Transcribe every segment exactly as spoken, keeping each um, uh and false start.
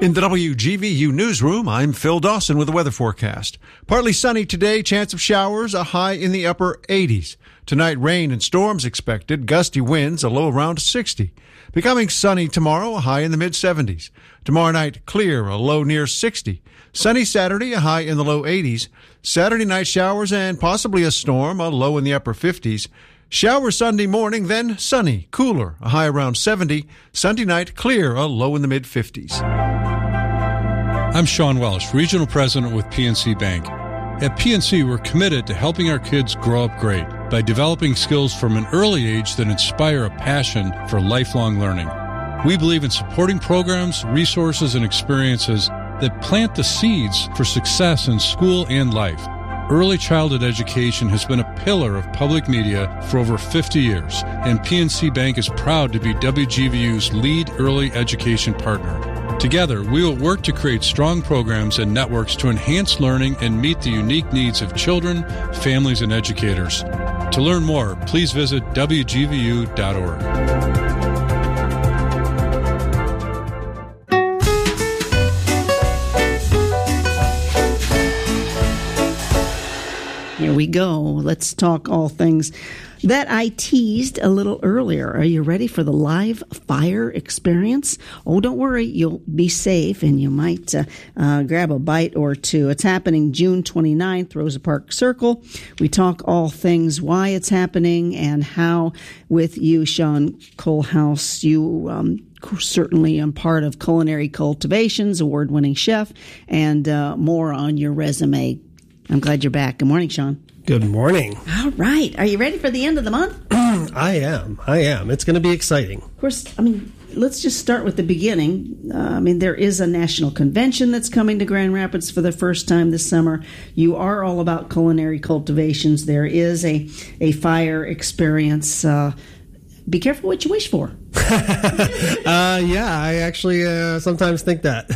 In the W G V U newsroom, I'm Phil Dawson with the weather forecast. Partly sunny today, chance of showers, a high in the upper eighties. Tonight, rain and storms expected, gusty winds, a low around sixty. Becoming sunny tomorrow, a high in the mid-seventies. Tomorrow night, clear, a low near sixty. Sunny Saturday, a high in the low eighties. Saturday night showers and possibly a storm, a low in the upper fifties. Showers Sunday morning, then sunny, cooler, a high around seventy. Sunday night, clear, a low in the mid-fifties. I'm Sean Welsh, Regional President with P N C Bank. At P N C, we're committed to helping our kids grow up great by developing skills from an early age that inspire a passion for lifelong learning. We believe in supporting programs, resources, and experiences that plant the seeds for success in school and life. Early childhood education has been a pillar of public media for over fifty years, and P N C Bank is proud to be W G V U's lead early education partner. Together, we will work to create strong programs and networks to enhance learning and meet the unique needs of children, families, and educators. To learn more, please visit W G V U dot org. Here we go. Let's talk all things that I teased a little earlier. Are you ready for the live fire experience? Oh, don't worry. You'll be safe and you might uh, uh, grab a bite or two. It's happening June twenty-ninth, Rosa Parks Circle. We talk all things why it's happening and how with you, Sean Kohlhaas. You um, certainly am part of Culinary Cultivations, award-winning chef, and uh, more on your resume. I'm glad you're back. Good morning, Sean. Good morning. All right. Are you ready for the end of the month? I am. I am. It's going to be exciting. Of course, I mean, let's just start with the beginning. Uh, I mean, there is a national convention that's coming to Grand Rapids for the first time this summer. You are all about Culinary Cultivations. There is a, a fire experience. Uh, be careful what you wish for. uh, yeah, I actually uh, sometimes think that.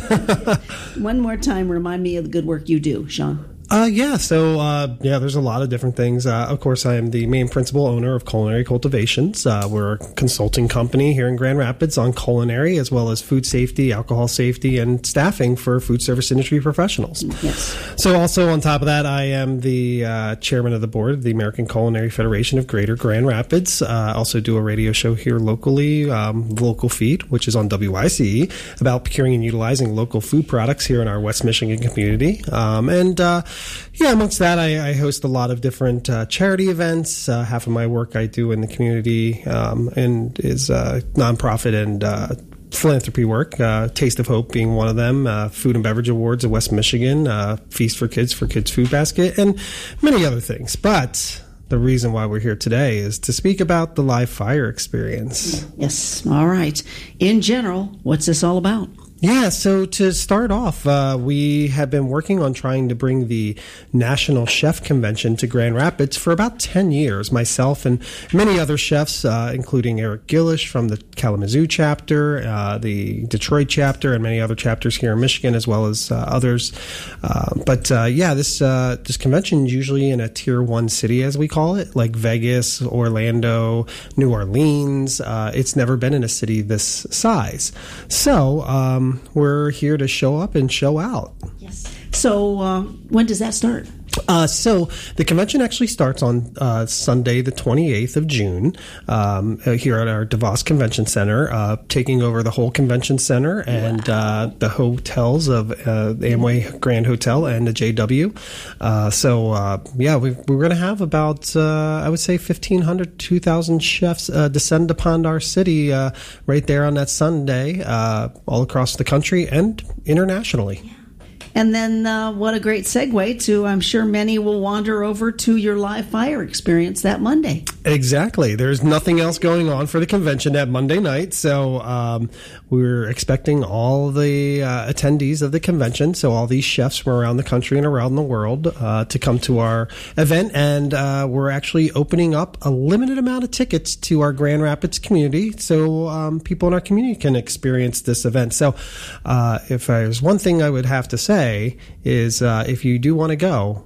One more time, remind me of the good work you do, Sean. Uh, yeah, so, uh, yeah, there's a lot of different things. Uh, of course, I am the main principal owner of Culinary Cultivations. Uh, we're a consulting company here in Grand Rapids on culinary, as well as food safety, alcohol safety, and staffing for food service industry professionals. Yes. So also on top of that, I am the uh, chairman of the board of the American Culinary Federation of Greater Grand Rapids. Uh, I also do a radio show here locally, um, Local Feed, which is on W I C E, about procuring and utilizing local food products here in our West Michigan community. Um, and, uh, Yeah, amongst that, I, I host a lot of different uh, charity events. Uh, half of my work I do in the community um, and is uh, nonprofit and uh, philanthropy work. Uh, Taste of Hope being one of them. Uh, Food and Beverage Awards of West Michigan. Uh, Feast for Kids for Kids Food Basket, and many other things. But the reason why we're here today is to speak about the live fire experience. Yes. All right. In general, what's this all about? Yeah, so to start off, uh, we have been working on trying to bring the National Chef Convention to Grand Rapids for about ten years. Myself and many other chefs, uh, including Eric Gillish from the Kalamazoo chapter, uh, the Detroit chapter, and many other chapters here in Michigan, as well as uh, others. Uh, but uh, yeah, this uh, this convention is usually in a tier one city, as we call it, like Vegas, Orlando, New Orleans. Uh, it's never been in a city this size. So, um, we're here to show up and show out. Yes. So uh, when does that start? Uh, so the convention actually starts on uh, Sunday, the twenty-eighth of June, um, here at our DeVos Convention Center, uh, taking over the whole convention center and wow. uh, the hotels of uh, the Amway Grand Hotel and the J W. Uh, so, uh, yeah, we, we're going to have about, uh, I would say, fifteen hundred, two thousand chefs uh, descend upon our city uh, right there on that Sunday, uh, all across the country and internationally. Yeah. And then uh, what a great segue to, I'm sure many will wander over to your live fire experience that Monday. Exactly. There's nothing else going on for the convention that Monday night. So um, we're expecting all the uh, attendees of the convention, so all these chefs from around the country and around the world, uh, to come to our event. And uh, we're actually opening up a limited amount of tickets to our Grand Rapids community so um, people in our community can experience this event. So uh, if there's one thing I would have to say is uh, if you do want to go,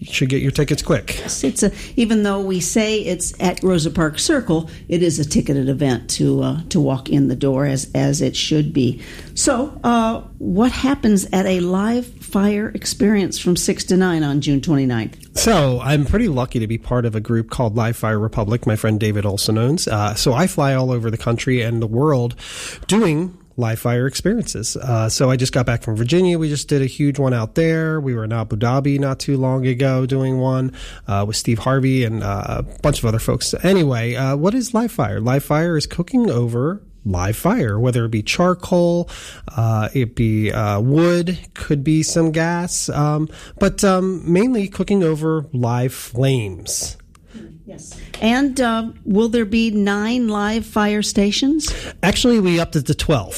you should get your tickets quick. It's a, even though we say it's at Rosa Parks Circle, it is a ticketed event to uh, to walk in the door as as it should be. So, uh, what happens at a live fire experience from six to nine on June twenty-ninth? So I'm pretty lucky to be part of a group called Live Fire Republic. My friend David Olson owns. Uh, so I fly all over the country and the world doing live fire experiences. Uh, so I just got back from Virginia. We just did a huge one out there. We were in Abu Dhabi not too long ago doing one uh, with Steve Harvey and uh, a bunch of other folks. Anyway, uh, what is live fire? Live fire is cooking over live fire, whether it be charcoal, uh, it be uh, wood, could be some gas, um, but um, mainly cooking over live flames. Yes. And uh, will there be nine live fire stations? Actually, we upped it to twelve.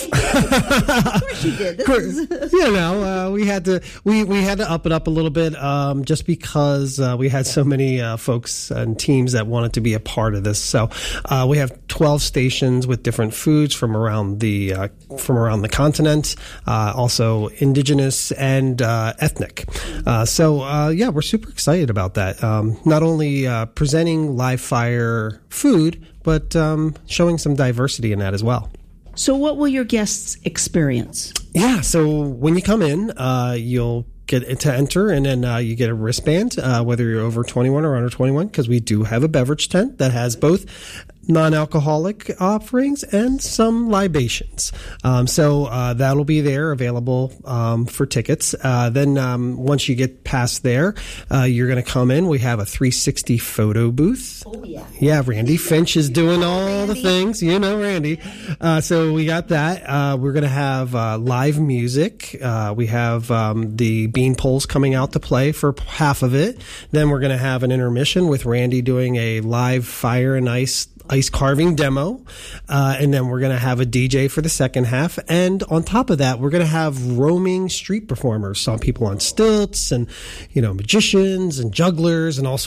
Of course you did. This is... you know, uh, we had to we, we had to up it up a little bit um, just because uh, we had so many uh, folks and teams that wanted to be a part of this. So uh, we have twelve stations with different foods from around the uh, from around the continent, uh, also indigenous and uh, ethnic. Uh, so uh, yeah, we're super excited about that. Um, not only uh, presenting live fire food, but um, showing some diversity in that as well. So what will your guests experience? Yeah, so when you come in, uh, you'll get to enter, and then uh, you get a wristband, uh, whether you're over twenty-one or under twenty-one, because we do have a beverage tent that has both non-alcoholic offerings and some libations. Um, so uh, that'll be there available um, for tickets. Uh, then um, once you get past there, uh, you're going to come in. We have a three sixty photo booth. Oh, yeah. Yeah, Randy Finch is doing all the things. You know Randy. Uh, so we got that. Uh, we're going to have uh, live music. Uh, we have um, the bean poles coming out to play for half of it. Then we're going to have an intermission with Randy doing a live fire and ice ice carving demo, uh, and then we're going to have a D J for the second half. And on top of that, we're going to have roaming street performers, some people on stilts, and you know, magicians and jugglers and all